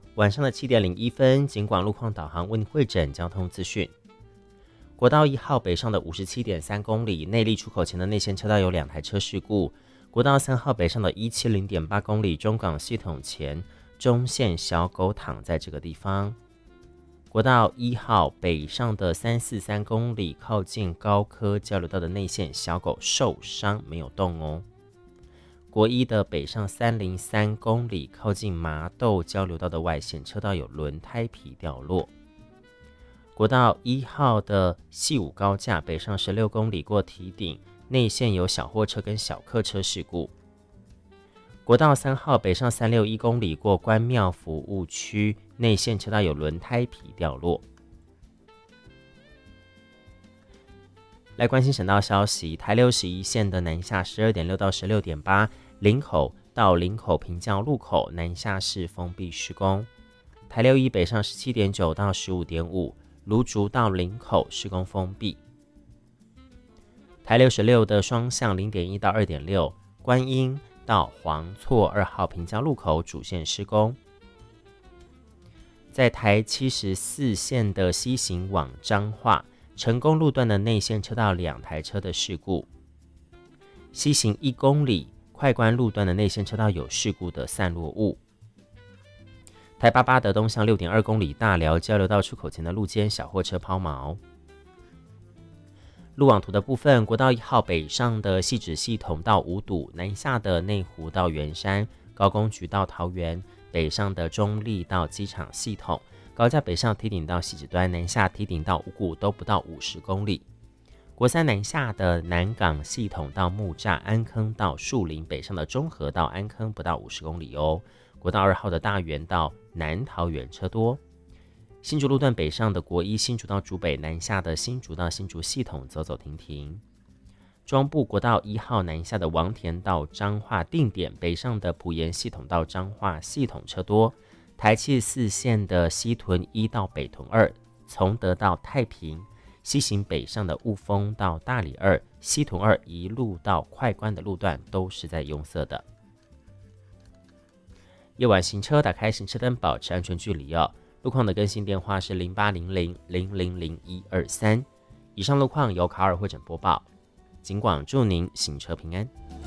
晚上的7点01分，警广路况导航为您汇整交通资讯。国道1号北上的57.3公里，内壢出口前的内线车道有2台车事故。国道3号北上的170.8公里，中港系统前中线小狗躺在这个地方。国道1号北上的343公里，靠近高科交流道的内线小狗受伤，没有动哦。国一的北上303公里，靠近麻豆交流道的外线车道有轮胎皮掉落。国道1号的细武高架北上16公里过堤顶，内线有小货车跟小客车事故。国道3号北上361公里过关庙服务区，内线车道有轮胎皮掉落。来关心省道消息，台61线的南下12.6到16.8，林口到林口平交路口南下是封闭施工。台61北上17.9到15.5，芦竹到林口施工封闭。台66的双向0.1到2.6，观音到黄错2号平交路口主线施工。在台74线的西行往彰化成功路段的内线车道2台车的事故，西行1公里快关路段的内线车道有事故的散落物。台88的东向6.2公里大寮交流道出口前的路肩小货车抛锚。路网图的部分，国道1号北上的汐止系统到五堵，南下的内湖到圆山，高工局到桃园，北上的中立到机场系统，高架北上堤顶到汐止端，南下堤顶到五股都不到50公里。国三南下的南港系统到木栅安坑到树林，北上的中和到安坑不到50公里哦。国道2号的大园到南桃园车多。新竹路段北上的国一新竹到竹北，南下的新竹到新竹系统走走停停。中部国道1号南下的王田到彰化定点，北上的埔盐系统到彰化系统车多。台74线的西屯1到北屯2，从德到太平，西行北上的雾峰到大里2，西屯2一路到快关的路段都是在拥塞的。夜晚行车打开行车灯，保持安全距离哦。路况的更新电话是0800000123。以上路况由卡尔汇整播报，警广祝您行车平安。